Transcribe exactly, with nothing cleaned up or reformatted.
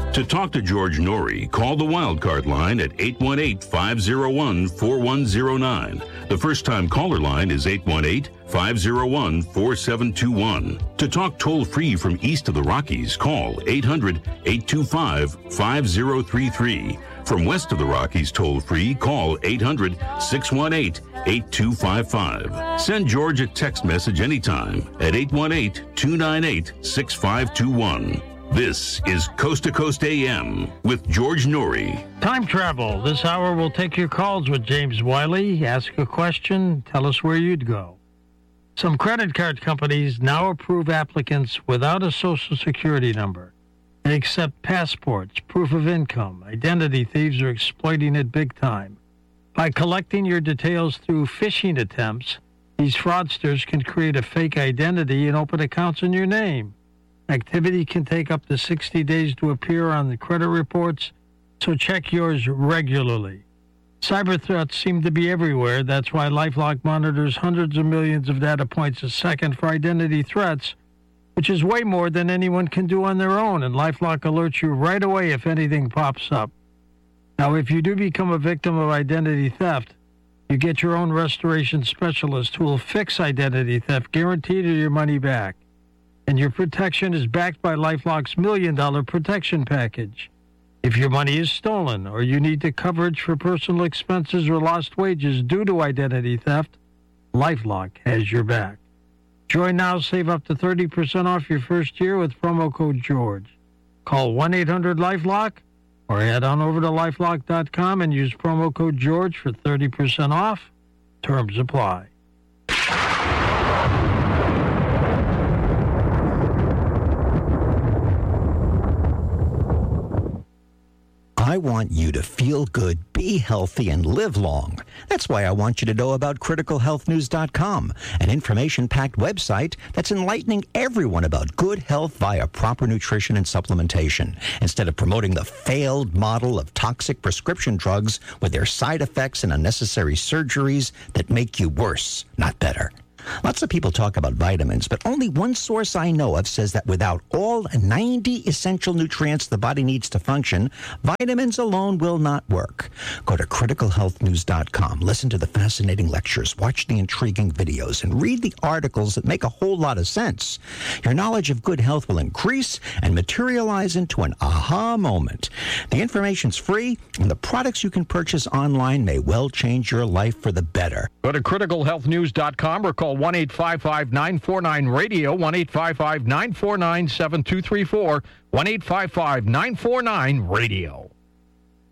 To talk to George Norrie, call the Wildcard line at eight one eight, five oh one, four one oh nine. The first-time caller line is eight one eight, five oh one, four seven two one. To talk toll-free from east of the Rockies, call eight hundred, eight two five, five oh three three. From west of the Rockies toll-free, call eight hundred, six one eight, eight two five five. Send George a text message anytime at eight one eight, two nine eight, six five two one. This is Coast to Coast A M with George Norrie. Time travel. This hour we'll take your calls with James Wiley. Ask a question. Tell us where you'd go. Some credit card companies now approve applicants without a social security number. They accept passports, proof of income. Identity thieves are exploiting it big time. By collecting your details through phishing attempts, these fraudsters can create a fake identity and open accounts in your name. Activity can take up to sixty days to appear on the credit reports, so check yours regularly. Cyber threats seem to be everywhere. That's why LifeLock monitors hundreds of millions of data points a second for identity threats, which is way more than anyone can do on their own, and LifeLock alerts you right away if anything pops up. Now, if you do become a victim of identity theft, you get your own restoration specialist who will fix identity theft, guaranteed your money back. And your protection is backed by LifeLock's million dollar protection package. If your money is stolen or you need the coverage for personal expenses or lost wages due to identity theft, LifeLock has your back. Join now, save up to thirty percent off your first year with promo code George. Call one eight hundred LifeLock or head on over to lifelock dot com and use promo code George for thirty percent off. Terms apply. I want you to feel good, be healthy, and live long. That's why I want you to know about critical health news dot com, an information-packed website that's enlightening everyone about good health via proper nutrition and supplementation, instead of promoting the failed model of toxic prescription drugs with their side effects and unnecessary surgeries that make you worse, not better. Lots of people talk about vitamins, but only one source I know of says that without all ninety essential nutrients the body needs to function, vitamins alone will not work. Go to critical health news dot com, listen to the fascinating lectures, watch the intriguing videos, and read the articles that make a whole lot of sense. Your knowledge of good health will increase and materialize into an aha moment. The information's free, and the products you can purchase online may well change your life for the better. Go to critical health news dot com or call one eight five five, nine four nine, radio, one eight five five, nine four nine, seven two three four, one eight five five, nine four nine, radio.